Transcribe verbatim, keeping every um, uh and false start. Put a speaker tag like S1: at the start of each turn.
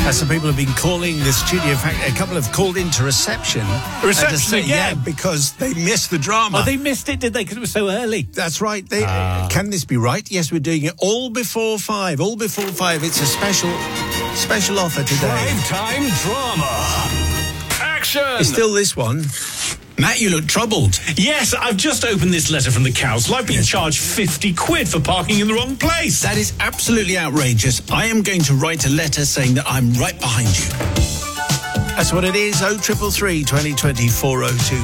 S1: As some people have been calling the studio, in fact, a couple have called into reception.
S2: Reception
S1: and to say,
S2: again?
S1: Yeah, because they missed the drama.
S2: Oh, they missed it, did they? Because it was so early.
S1: That's right. They,
S2: Ah.
S1: Can this be right? Yes, we're doing it all before five. All before five. It's a special, special offer today.
S3: Prime time drama. Action!
S1: It's still this one. Matt, you look troubled.
S2: Yes, I've just opened this letter from the council. I've been charged fifty quid for parking in the wrong place.
S1: That is absolutely outrageous. I am going to write a letter saying that I'm right behind you. That's what it is. oh triple three, twenty twenty, four oh two.